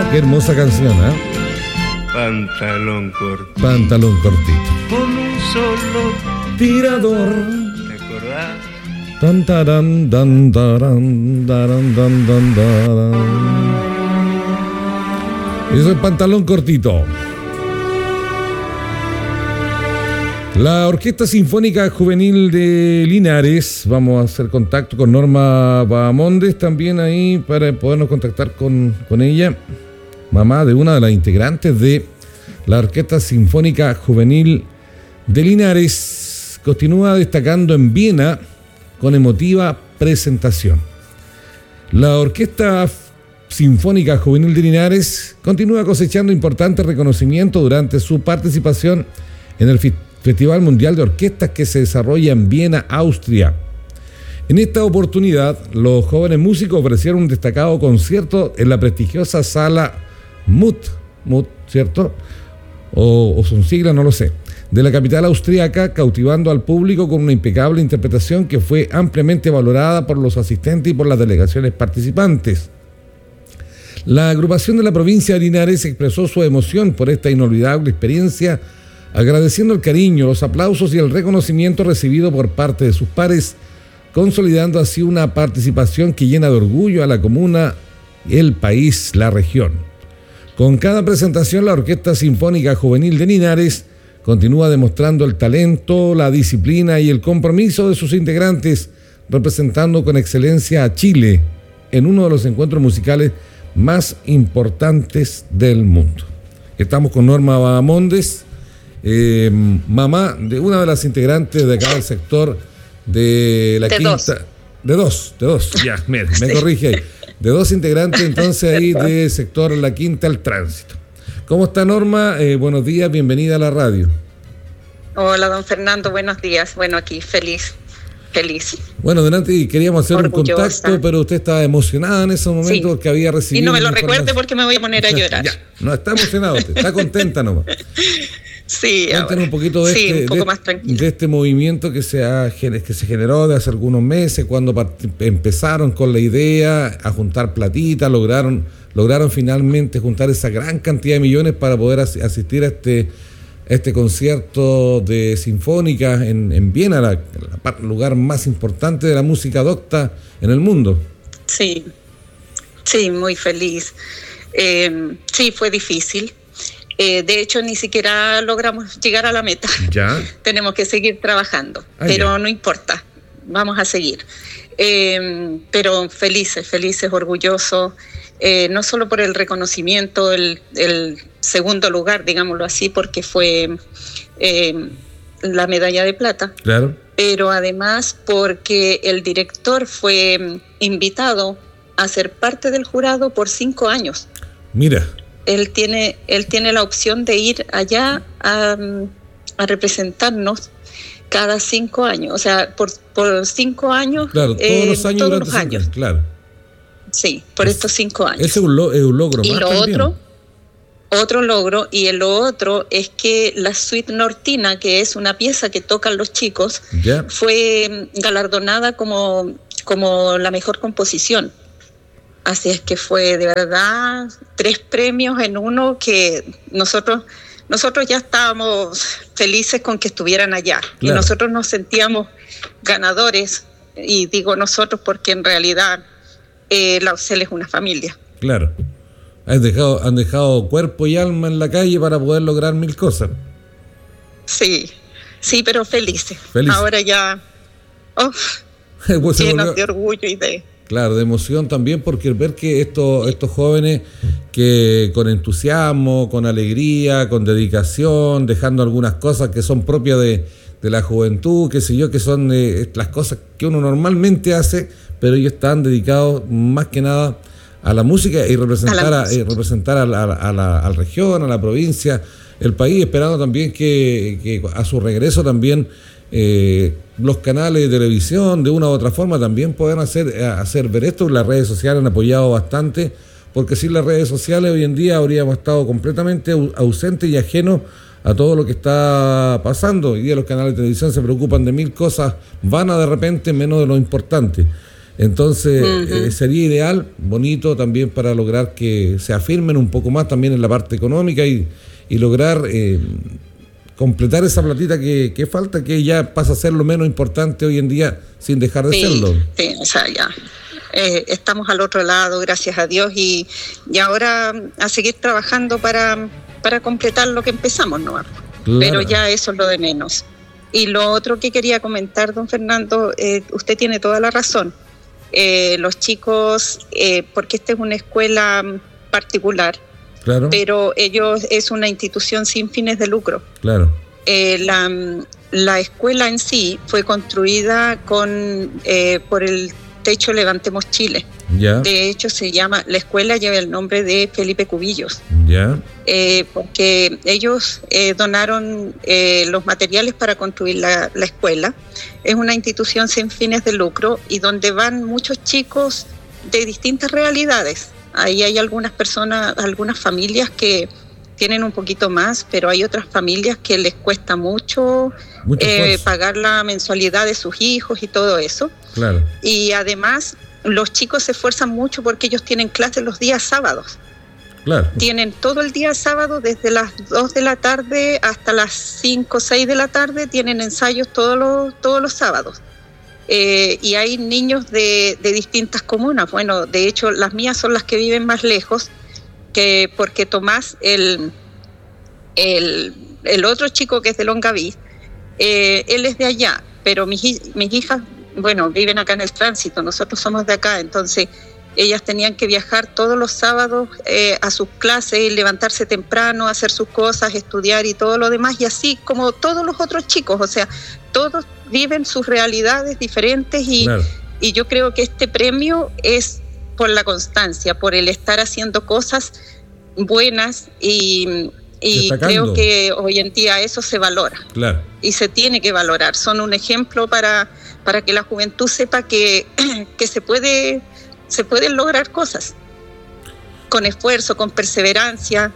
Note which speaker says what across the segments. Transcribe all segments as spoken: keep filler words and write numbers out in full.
Speaker 1: Qué hermosa canción, ¿eh?
Speaker 2: Pantalón cortito.
Speaker 1: Pantalón cortito.
Speaker 2: Con un solo
Speaker 1: tirador.
Speaker 2: ¿Te acordás?
Speaker 1: Tan, taran, dan, taran, taran, dan, dan, taran. Eso es Pantalón cortito. La Orquesta Sinfónica Juvenil de Linares, vamos a hacer contacto con Norma Bahamondes también ahí para podernos contactar con, con ella, mamá de una de las integrantes de la Orquesta Sinfónica Juvenil de Linares. Continúa destacando en Viena con emotiva presentación. La Orquesta Sinfónica Juvenil de Linares continúa cosechando importante reconocimiento durante su participación en el Festival Mundial de Orquestas que se desarrolla en Viena, Austria. En esta oportunidad, los jóvenes músicos ofrecieron un destacado concierto en la prestigiosa sala M U T, M U T, ¿cierto? O, o son siglas, no lo sé, de la capital austríaca, cautivando al público con una impecable interpretación que fue ampliamente valorada por los asistentes y por las delegaciones participantes. La agrupación de la provincia de Linares expresó su emoción por esta inolvidable experiencia, agradeciendo el cariño, los aplausos y el reconocimiento recibido por parte de sus pares, consolidando así una participación que llena de orgullo a la comuna, el país, la región. Con cada presentación, la Orquesta Sinfónica Juvenil de Linares continúa demostrando el talento, la disciplina y el compromiso de sus integrantes, representando con excelencia a Chile en uno de los encuentros musicales más importantes del mundo. Estamos con Norma Bahamondes, Eh, mamá de una de las integrantes de acá del sector de la
Speaker 3: de
Speaker 1: quinta
Speaker 3: dos.
Speaker 1: de dos, de dos, ya, mire, me corrige ahí, de dos integrantes entonces ahí del sector La Quinta al Tránsito. ¿Cómo está Norma? Eh, buenos días, bienvenida a la radio.
Speaker 3: Hola, don Fernando, buenos días. Bueno, aquí feliz, feliz.
Speaker 1: Bueno, delante queríamos hacer
Speaker 3: Orgullosa.
Speaker 1: un contacto, pero usted estaba emocionada en esos momentos
Speaker 3: Sí.
Speaker 1: que había recibido.
Speaker 3: Y no me lo
Speaker 1: información.
Speaker 3: recuerde porque me voy a poner a llorar.
Speaker 1: Ya, no está emocionada usted, está contenta nomás.
Speaker 3: Sí,
Speaker 1: Cuéntanos
Speaker 3: ahora.
Speaker 1: un poquito de,
Speaker 3: Sí,
Speaker 1: este,
Speaker 3: un poco
Speaker 1: de,
Speaker 3: más tranquilo.
Speaker 1: de este movimiento que se, ha, que se generó de hace algunos meses, cuando part- empezaron con la idea a juntar platita, lograron, lograron finalmente juntar esa gran cantidad de millones para poder as- asistir a este, a este concierto de sinfónica en, en Viena, la, el lugar más importante de la música docta en el mundo.
Speaker 3: Sí, sí, muy feliz. Eh, sí, fue difícil. Eh, de hecho, ni siquiera logramos llegar a la meta.
Speaker 1: Ya.
Speaker 3: Tenemos que seguir trabajando,
Speaker 1: Ah,
Speaker 3: pero
Speaker 1: ya.
Speaker 3: no importa, vamos a seguir. Eh, pero felices, felices, orgullosos, eh, no solo por el reconocimiento, el, el segundo lugar, digámoslo así, porque fue eh, la medalla de plata,
Speaker 1: Claro.
Speaker 3: pero además porque el director fue invitado a ser parte del jurado por cinco años.
Speaker 1: Mira.
Speaker 3: Él tiene, él tiene la opción de ir allá a, a representarnos cada cinco años, o sea, por, por cinco años.
Speaker 1: Claro, todos
Speaker 3: eh,
Speaker 1: los años
Speaker 3: todos
Speaker 1: durante
Speaker 3: los
Speaker 1: cinco
Speaker 3: años.
Speaker 1: años, claro.
Speaker 3: Sí, por
Speaker 1: Es-
Speaker 3: estos cinco años.
Speaker 1: Ese es un, lo, es un logro
Speaker 3: Y
Speaker 1: más
Speaker 3: lo
Speaker 1: también.
Speaker 3: otro, otro logro, y el otro es que la suite nortina, que es una pieza que tocan los chicos,
Speaker 1: Ya.
Speaker 3: fue galardonada como, como la mejor composición. Así es que fue de verdad tres premios en uno que nosotros nosotros ya estábamos felices con que estuvieran allá.
Speaker 1: Claro.
Speaker 3: Y nosotros nos sentíamos ganadores, y digo nosotros porque en realidad eh, la U C L es una familia.
Speaker 1: Claro. Han dejado, han dejado cuerpo y alma en la calle para poder lograr mil cosas.
Speaker 3: Sí, sí, pero felices.
Speaker 1: Felices.
Speaker 3: Ahora ya oh,
Speaker 1: Pues se
Speaker 3: llenos
Speaker 1: volvió-
Speaker 3: de orgullo y de...
Speaker 1: Claro, de emoción también, porque ver que estos, estos jóvenes que con entusiasmo, con alegría, con dedicación, dejando algunas cosas que son propias de, de la juventud, qué sé yo, que son eh, las cosas que uno normalmente hace, pero ellos están dedicados más que nada a la música y representar
Speaker 3: A la
Speaker 1: a, eh, representar a la, a, la, a la región, a la provincia, el país, esperando también que, que a su regreso también eh, los canales de televisión de una u otra forma también puedan hacer, hacer ver esto. Las redes sociales han apoyado bastante, porque sin las redes sociales hoy en día habríamos estado completamente ausentes y ajenos a todo lo que está pasando. Hoy día los canales de televisión se preocupan de mil cosas vanas de repente, menos de lo importante. Entonces,
Speaker 3: uh-huh.
Speaker 1: eh, sería ideal, bonito también para lograr que se afirmen un poco más también en la parte económica y, y lograr eh, completar esa platita que, que falta, que ya pasa a ser lo menos importante hoy en día sin dejar de
Speaker 3: sí,
Speaker 1: serlo.
Speaker 3: Sí, o sea, ya eh, estamos al otro lado, gracias a Dios, y, y ahora a seguir trabajando para, para completar lo que empezamos, ¿no? Claro. Pero ya eso es lo de menos. Y lo otro que quería comentar, don Fernando, eh, usted tiene toda la razón. Eh, los chicos, eh, porque esta es una escuela particular, claro. pero ellos es una institución sin fines de lucro.
Speaker 1: Claro.
Speaker 3: Eh, la, la escuela en sí fue construida con eh, por el techo Levantemos Chile.
Speaker 1: Ya.
Speaker 3: De hecho, se llama, la escuela lleva el nombre de Felipe Cubillos.
Speaker 1: Ya.
Speaker 3: Eh, porque ellos eh, donaron eh, los materiales para construir la, la escuela. Es una institución sin fines de lucro y donde van muchos chicos de distintas realidades. Ahí hay algunas personas, algunas familias que tienen un poquito más, pero hay otras familias que les cuesta mucho eh, pagar la mensualidad de sus hijos y todo eso.
Speaker 1: Claro.
Speaker 3: Y además los chicos se esfuerzan mucho porque ellos tienen clases los días sábados.
Speaker 1: Claro.
Speaker 3: Tienen todo el día sábado, desde las dos de la tarde hasta las cinco o seis de la tarde, tienen ensayos todos los, todos los sábados. Eh, y hay niños de, de distintas comunas. Bueno, de hecho, las mías son las que viven más lejos, que porque Tomás, el, el, el otro chico que es de Longaví, eh, él es de allá, pero mis, mis hijas, bueno, viven acá en el tránsito, nosotros somos de acá, entonces ellas tenían que viajar todos los sábados eh, a sus clases, levantarse temprano, hacer sus cosas, estudiar y todo lo demás, y así como todos los otros chicos, o sea, todos viven sus realidades diferentes y, claro. y yo creo que este premio es por la constancia, por el estar haciendo cosas buenas y, y creo que hoy en día eso se valora.
Speaker 1: Claro.
Speaker 3: Y se tiene que valorar. Son un ejemplo para, para que la juventud sepa que, que se puede, se pueden lograr cosas con esfuerzo, con perseverancia.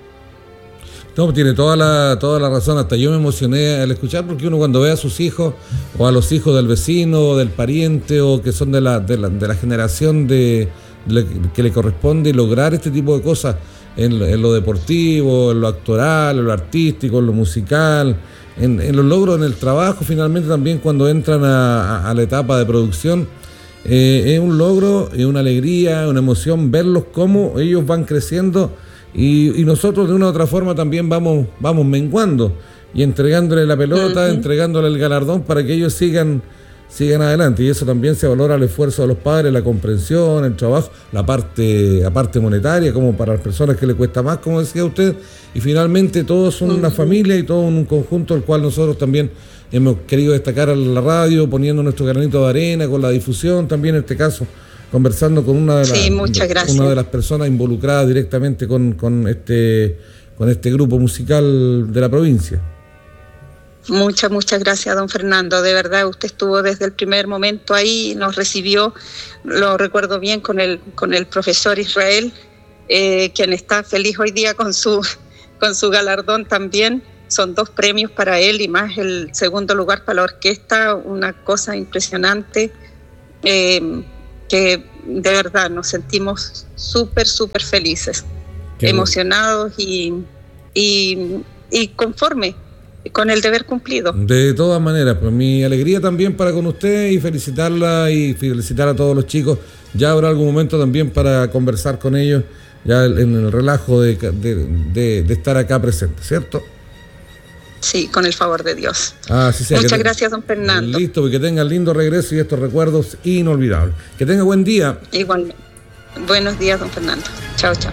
Speaker 1: No, tiene toda la, toda la razón. Hasta yo me emocioné al escuchar, porque uno cuando ve a sus hijos o a los hijos del vecino o del pariente o que son de la, de la, de la generación de, de que le corresponde lograr este tipo de cosas en, en lo deportivo, en lo actoral, en lo artístico, en lo musical, en, en los logros en el trabajo, finalmente también cuando entran a, a, a la etapa de producción, eh, es un logro, es una alegría, una emoción verlos cómo ellos van creciendo. Y, y nosotros de una u otra forma también vamos, vamos menguando y entregándole la pelota, uh-huh. entregándole el galardón para que ellos sigan, sigan adelante. Y eso también se valora el esfuerzo de los padres, la comprensión, el trabajo, la parte, la parte monetaria, como para las personas que les cuesta más, como decía usted. Y finalmente todos son uh-huh. una familia y todo un conjunto al cual nosotros también hemos querido destacar a la radio, poniendo nuestro granito de arena con la difusión también en este caso, conversando con una de,
Speaker 3: sí,
Speaker 1: las, una de las personas involucradas directamente con, con, este, con este grupo musical de la provincia.
Speaker 3: Muchas, muchas gracias, don Fernando. De verdad, usted estuvo desde el primer momento ahí, nos recibió, lo recuerdo bien, con el, con el profesor Israel, eh, quien está feliz hoy día con su, con su galardón también. Son dos premios para él y más el segundo lugar para la orquesta, una cosa impresionante. Eh, que de verdad nos sentimos súper, súper felices, Qué emocionados y, y, y conformes con el deber cumplido.
Speaker 1: De todas maneras, pues mi alegría también para con usted y felicitarla y felicitar a todos los chicos. Ya habrá algún momento también para conversar con ellos, ya en el relajo de, de, de, de estar acá presente, ¿cierto?
Speaker 3: Sí, con el favor de Dios.
Speaker 1: Ah, sí, sí,
Speaker 3: Muchas
Speaker 1: te...
Speaker 3: gracias, don Fernando.
Speaker 1: Listo, que tengan lindo regreso y estos recuerdos inolvidables. Que tenga buen día.
Speaker 3: Igual. Buenos días, don Fernando. Chao, chao.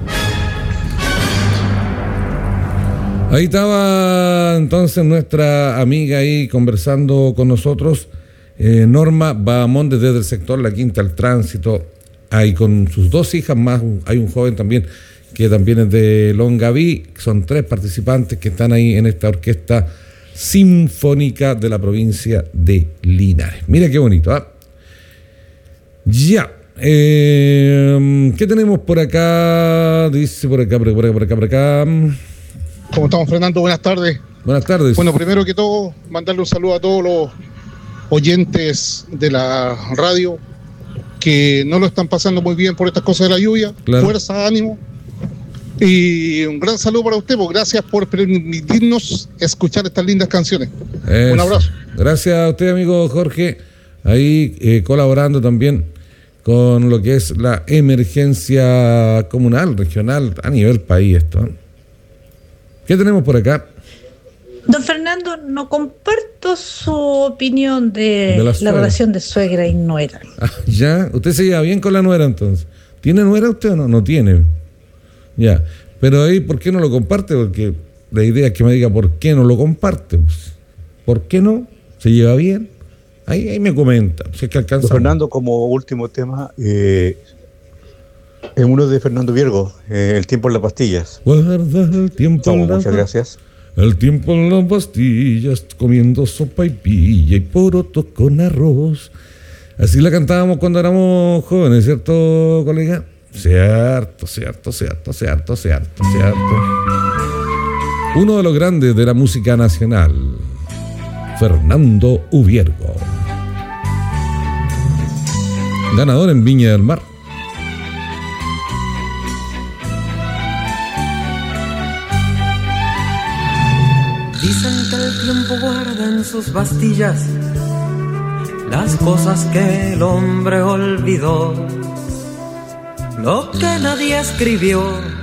Speaker 1: Ahí estaba entonces nuestra amiga ahí conversando con nosotros, eh, Norma Bahamonde, desde el sector La Quinta al Tránsito, ahí con sus dos hijas más, hay un joven también que también es de Longaví. Son tres participantes que están ahí en esta orquesta sinfónica de la provincia de Linares. Mira qué bonito, ¿ah? ¿eh? Ya. Eh, ¿Qué tenemos por acá? Dice por acá, por acá, por acá, por acá, por acá.
Speaker 4: ¿Cómo estamos, Fernando? Buenas tardes.
Speaker 1: Buenas tardes.
Speaker 4: Bueno, primero que todo, mandarle un saludo a todos los oyentes de la radio, que no lo están pasando muy bien por estas cosas de la lluvia. Claro. Fuerza, ánimo. Y un gran saludo para usted, pues gracias por permitirnos escuchar estas lindas canciones. Es, un abrazo.
Speaker 1: Gracias a usted, amigo Jorge, ahí eh, colaborando también con lo que es la emergencia comunal, regional, a nivel país esto. ¿Qué tenemos por acá?
Speaker 5: Don Fernando, no comparto su opinión de, de la, la relación de suegra y nuera.
Speaker 1: Ah, ya, usted se lleva bien con la nuera entonces. ¿Tiene nuera usted o no? No tiene. Ya, pero ahí, ¿por qué no lo comparte? Porque la idea es que me diga por qué no lo comparte. Pues, ¿por qué no? ¿Se lleva bien? Ahí, ahí me comenta. Si es que alcanza.
Speaker 6: Don Fernando, como último tema, eh, en uno de Fernando Viergo, eh, El tiempo en las pastillas.
Speaker 1: Guarda el tiempo
Speaker 6: Chau,
Speaker 1: en las
Speaker 6: muchas gracias.
Speaker 1: El tiempo en las pastillas, comiendo sopa y pilla y porotos con arroz. Así la cantábamos cuando éramos jóvenes, ¿cierto, colega? Cierto, cierto, cierto, cierto, cierto, cierto. Uno de los grandes de la música nacional, Fernando Uviergo. Ganador en Viña del Mar.
Speaker 7: Dicen que el tiempo guarda en sus pastillas las cosas que el hombre olvidó, lo que nadie escribió